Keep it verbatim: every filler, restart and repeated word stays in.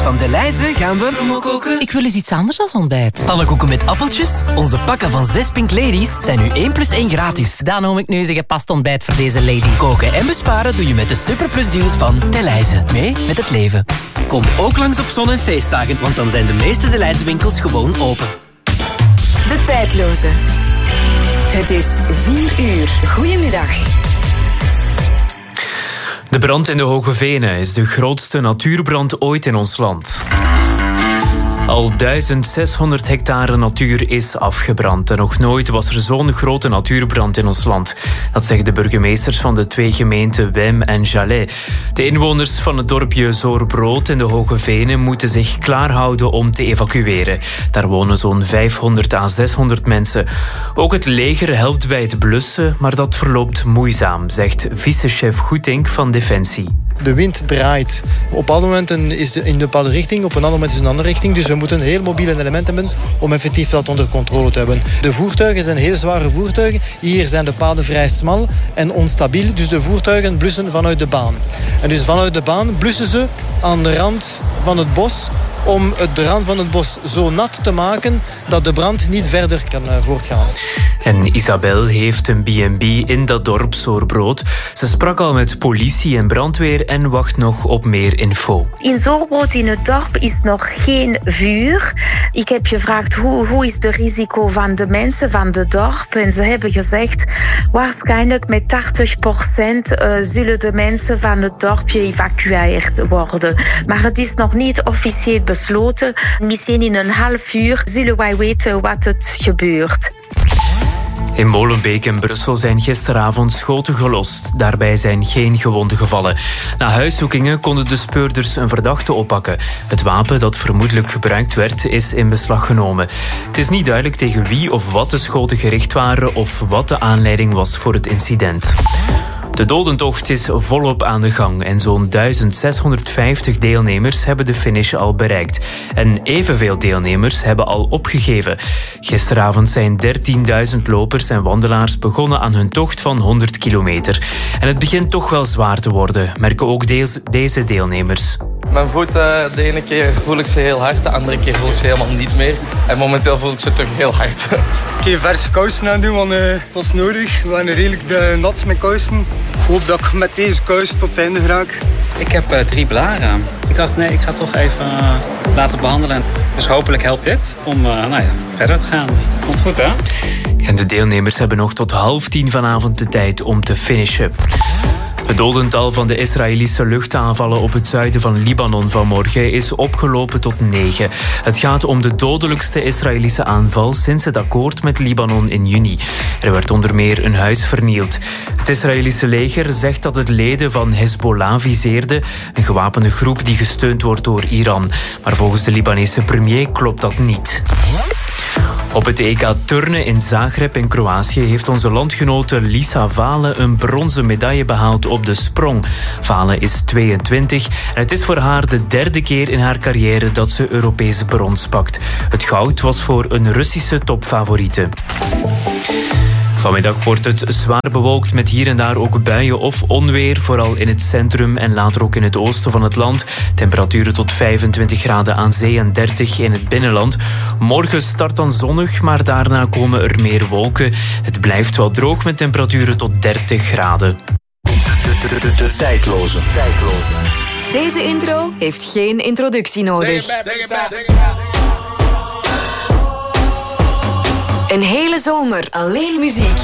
van Delhaize gaan we promo koken. Ik wil eens iets anders dan ontbijt. Pannenkoeken met appeltjes? Onze pakken van zes Pink Ladies zijn nu één plus één gratis. Dan noem ik nu eens een gepast ontbijt voor deze lady. Koken en besparen doe je met de Superplus deals van Delhaize. Mee met het leven. Kom ook langs op zon- en feestdagen, want dan zijn de meeste Delhaize winkels gewoon open. De Tijdloze. Het is vier uur. Goedemiddag. De brand in de Hoge Venen is de grootste natuurbrand ooit in ons land. Al duizend zeshonderd hectare natuur is afgebrand. En nog nooit was er zo'n grote natuurbrand in ons land. Dat zeggen de burgemeesters van de twee gemeenten Wem en Jalais. De inwoners van het dorpje Zoorbrood in de Hoge Venen moeten zich klaarhouden om te evacueren. Daar wonen zo'n vijfhonderd à zeshonderd mensen. Ook het leger helpt bij het blussen, maar dat verloopt moeizaam, zegt vicechef Goetink van Defensie. De wind draait. Op bepaalde momenten is het in een bepaalde richting, op een ander moment is het een andere richting. Dus we moeten een heel mobiel element hebben om effectief dat onder controle te hebben. De voertuigen zijn heel zware voertuigen. Hier zijn de paden vrij smal en onstabiel. Dus de voertuigen blussen vanuit de baan. En dus vanuit de baan blussen ze aan de rand van het bos om het de rand van het bos zo nat te maken dat de brand niet verder kan voortgaan. En Isabel heeft een B en B in dat dorp Zoorbrood. Ze sprak al met politie en brandweer en wacht nog op meer info. In Zoorbrood in het dorp is nog geen vuur. Ik heb gevraagd hoe, hoe is het risico van de mensen van het dorp. En ze hebben gezegd, waarschijnlijk met tachtig procent uh, zullen de mensen van het dorpje geëvacueerd worden. Maar het is nog niet officieel besloten. Misschien in een half uur zullen wij weten wat het gebeurt. In Molenbeek en Brussel zijn gisteravond schoten gelost. Daarbij zijn geen gewonden gevallen. Na huiszoekingen konden de speurders een verdachte oppakken. Het wapen dat vermoedelijk gebruikt werd, is in beslag genomen. Het is niet duidelijk tegen wie of wat de schoten gericht waren of wat de aanleiding was voor het incident. De dodentocht is volop aan de gang en zo'n duizend zeshonderdvijftig deelnemers hebben de finish al bereikt. En evenveel deelnemers hebben al opgegeven. Gisteravond zijn dertienduizend lopers en wandelaars begonnen aan hun tocht van honderd kilometer. En het begint toch wel zwaar te worden, merken ook deze, deze deelnemers. Mijn voeten, de ene keer voel ik ze heel hard, de andere keer voel ik ze helemaal niet meer. En momenteel voel ik ze toch heel hard. Ik heb verse kousen aan doen, want het uh, was nodig. We waren redelijk uh, nat met kousen. Ik hoop dat ik met deze kousen tot het einde raak. Ik heb uh, drie blaren aan. Ik dacht, nee, ik ga toch even uh, laten behandelen. Dus hopelijk helpt dit om uh, nou ja, verder te gaan. Komt goed, hè? En de deelnemers hebben nog tot half tien vanavond de tijd om te finishen. Het dodental van de Israëlische luchtaanvallen op het zuiden van Libanon vanmorgen is opgelopen tot negen. Het gaat om de dodelijkste Israëlische aanval sinds het akkoord met Libanon in juni. Er werd onder meer een huis vernield. Het Israëlische leger zegt dat het leden van Hezbollah viseerde, een gewapende groep die gesteund wordt door Iran. Maar volgens de Libanese premier klopt dat niet. Op het E K turnen in Zagreb in Kroatië heeft onze landgenote Lisa Valen een bronzen medaille behaald op de sprong. Valen is tweeëntwintig en het is voor haar de derde keer in haar carrière dat ze Europees brons pakt. Het goud was voor een Russische topfavoriete. Vanmiddag wordt het zwaar bewolkt met hier en daar ook buien of onweer. Vooral in het centrum en later ook in het oosten van het land. Temperaturen tot vijfentwintig graden aan zee en dertig in het binnenland. Morgen start dan zonnig, maar daarna komen er meer wolken. Het blijft wel droog met temperaturen tot dertig graden. De, de, de, de, de tijdloze. Deze intro heeft geen introductie nodig. Een hele zomer alleen muziek.